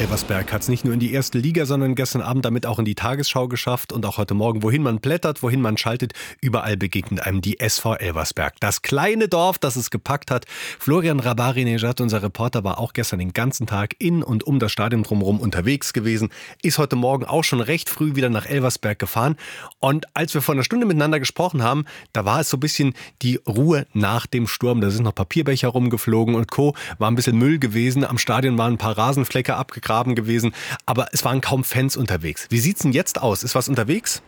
Elversberg hat es nicht nur in die erste Liga, sondern gestern Abend damit auch in die Tagesschau geschafft und auch heute Morgen, wohin man blättert, wohin man schaltet, überall begegnet einem die SV Elversberg. Das kleine Dorf, das es gepackt hat. Florian Rabari-Nejad, unser Reporter, war auch gestern den ganzen Tag in und um das Stadion drumherum unterwegs gewesen, ist heute Morgen auch schon recht früh wieder nach Elversberg gefahren. Und als wir vor einer Stunde miteinander gesprochen haben, da war es so ein bisschen die Ruhe nach dem Sturm. Da sind noch Papierbecher rumgeflogen und Co. War ein bisschen Müll gewesen. Am Stadion waren ein paar Rasenflecke abgegraben gewesen, aber es waren kaum Fans unterwegs. Wie sieht's denn jetzt aus? Ist was unterwegs?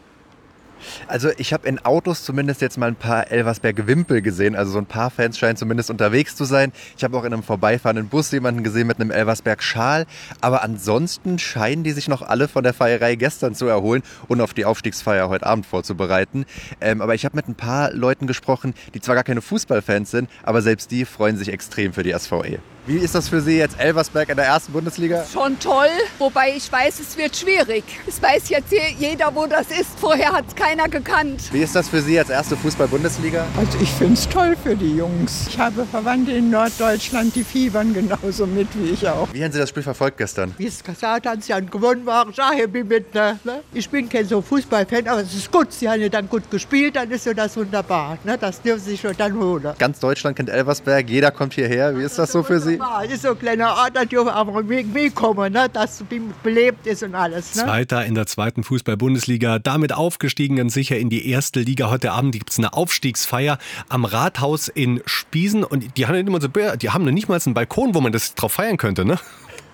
Also ich habe in Autos zumindest jetzt mal ein paar Elversberg-Wimpel gesehen. Also so ein paar Fans scheinen zumindest unterwegs zu sein. Ich habe auch in einem vorbeifahrenden Bus jemanden gesehen mit einem Elversberg-Schal. Aber ansonsten scheinen die sich noch alle von der Feierei gestern zu erholen und auf die Aufstiegsfeier heute Abend vorzubereiten. Aber ich habe mit ein paar Leuten gesprochen, die zwar gar keine Fußballfans sind, aber selbst die freuen sich extrem für die SVE. Wie ist das für Sie jetzt, Elversberg in der ersten Bundesliga? Schon toll, wobei ich weiß, es wird schwierig. Es weiß jetzt jeder, wo das ist. Vorher hat es keiner gekannt. Wie ist das für Sie als erste Fußball-Bundesliga? Also ich finde es toll für die Jungs. Ich habe Verwandte in Norddeutschland, die fiebern genauso mit wie ich auch. Wie haben Sie das Spiel verfolgt gestern? Wie es gesagt haben, sie haben gewonnen, war ich auch happy mit. Ne? Ich bin kein so Fußballfan, aber es ist gut. Sie haben ja dann gut gespielt, dann ist ja das wunderbar. Ne? Das dürfen sie sich schon dann holen. Ganz Deutschland kennt Elversberg, jeder kommt hierher. Wie ist das so für Sie? Es ist so ein kleiner Ort, da dürfen aber willkommen, ne? Dass belebt ist und alles. Ne? Zweiter in der zweiten Fußball-Bundesliga, damit aufgestiegen ganz sicher in die erste Liga. Heute Abend gibt es eine Aufstiegsfeier am Rathaus in Spiesen und die haben noch nicht mal einen Balkon, wo man das drauf feiern könnte, ne?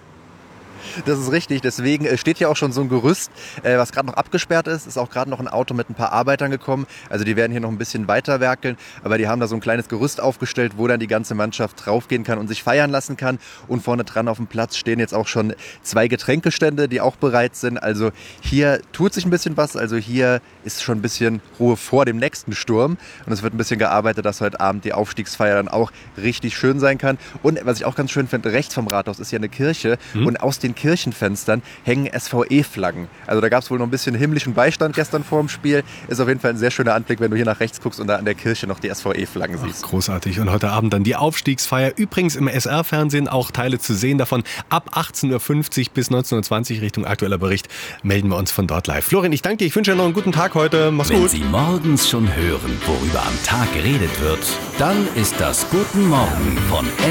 Das ist richtig, deswegen steht hier auch schon so ein Gerüst, was gerade noch abgesperrt ist. Ist auch gerade noch ein Auto mit ein paar Arbeitern gekommen. Also die werden hier noch ein bisschen weiter werkeln, aber die haben da so ein kleines Gerüst aufgestellt, wo dann die ganze Mannschaft draufgehen kann und sich feiern lassen kann. Und vorne dran auf dem Platz stehen jetzt auch schon 2 Getränkestände, die auch bereit sind. Also hier tut sich ein bisschen was. Also hier ist schon ein bisschen Ruhe vor dem nächsten Sturm. Und es wird ein bisschen gearbeitet, dass heute Abend die Aufstiegsfeier dann auch richtig schön sein kann. Und was ich auch ganz schön finde, rechts vom Rathaus ist ja eine Kirche und aus den Kirchenfenstern hängen SVE-Flaggen. Also da gab es wohl noch ein bisschen himmlischen Beistand gestern vor dem Spiel. Ist auf jeden Fall ein sehr schöner Anblick, wenn du hier nach rechts guckst und da an der Kirche noch die SVE-Flaggen siehst. Großartig. Und heute Abend dann die Aufstiegsfeier. Übrigens im SR-Fernsehen auch Teile zu sehen davon. Ab 18.50 Uhr bis 19.20 Uhr Richtung aktueller Bericht melden wir uns von dort live. Florian, ich danke dir. Ich wünsche dir noch einen guten Tag heute. Mach's gut. Wenn Sie morgens schon hören, worüber am Tag geredet wird, dann ist das Guten Morgen von